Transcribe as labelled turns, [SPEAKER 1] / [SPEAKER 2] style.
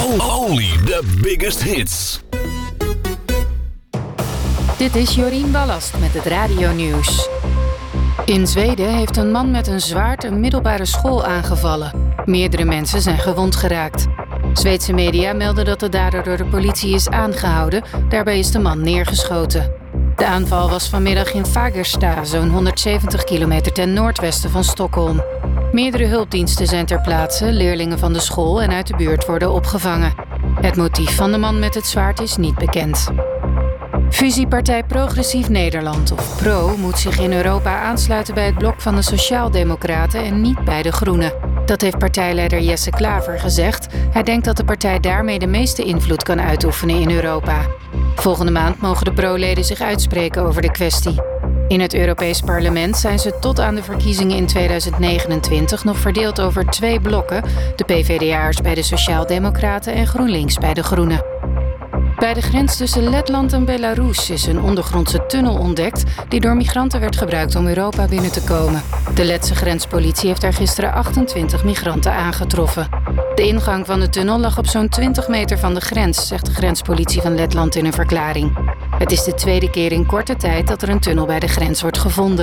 [SPEAKER 1] Only the biggest hits.
[SPEAKER 2] Dit is Jorien Ballast met het radionieuws. In Zweden heeft een man met een zwaard een middelbare school aangevallen. Meerdere mensen zijn gewond geraakt. Zweedse media melden dat de dader door de politie is aangehouden. Daarbij is de man neergeschoten. De aanval was vanmiddag in Fagersta, zo'n 170 kilometer ten noordwesten van Stockholm. Meerdere hulpdiensten zijn ter plaatse, leerlingen van de school en uit de buurt worden opgevangen. Het motief van de man met het zwaard is niet bekend. Fusiepartij Progressief Nederland, of PRO, moet zich in Europa aansluiten bij het blok van de Sociaaldemocraten en niet bij de Groenen. Dat heeft partijleider Jesse Klaver gezegd. Hij denkt dat de partij daarmee de meeste invloed kan uitoefenen in Europa. Volgende maand mogen de PRO-leden zich uitspreken over de kwestie. In het Europees Parlement zijn ze tot aan de verkiezingen in 2029 nog verdeeld over 2 blokken. De PvdA'ers bij de Sociaaldemocraten en GroenLinks bij de Groenen. Bij de grens tussen Letland en Belarus is een ondergrondse tunnel ontdekt die door migranten werd gebruikt om Europa binnen te komen. De Letse grenspolitie heeft daar gisteren 28 migranten aangetroffen. De ingang van de tunnel lag op zo'n 20 meter van de grens, zegt de grenspolitie van Letland in een verklaring. Het is de tweede keer in korte tijd dat er een tunnel bij de grens wordt gevonden.